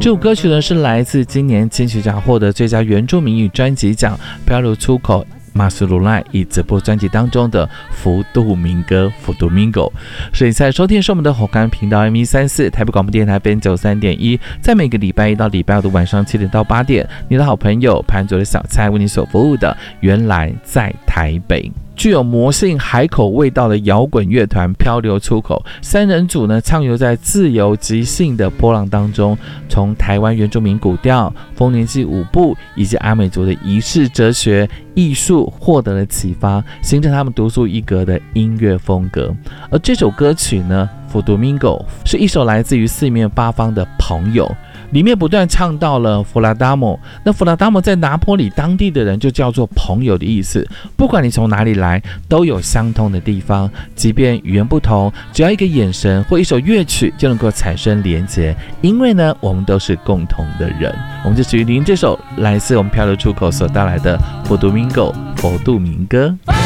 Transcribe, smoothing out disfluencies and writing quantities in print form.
这首歌曲呢是来自今年金曲奖获得最佳原住民语专辑奖《漂流出口》马苏鲁赖以这部专辑当中的福度民歌福度民歌。所以在收听是我们的火干频道 M134 台北广播电台 FM93.1，在每个礼拜一到礼拜五的晚上7点到8点，你的好朋友潘卓的小菜为你所服务的原来在台北。具有魔性海口味道的摇滚乐团漂流出口三人组呢，畅游在自由即兴的波浪当中，从台湾原住民古调、丰年祭舞步以及阿美族的仪式哲学艺术获得了启发，形成他们独树一格的音乐风格。而这首歌曲呢，福度民歌是一首来自于四面八方的朋友，里面不断唱到了弗拉达摩。那弗拉达摩在拿坡里当地的人就叫做朋友的意思，不管你从哪里来都有相通的地方，即便语言不同，只要一个眼神或一首乐曲就能够产生连结，因为呢我们都是共同的人。我们就属于您这首来自我们漂流出口所带来的福度民歌佛度民歌。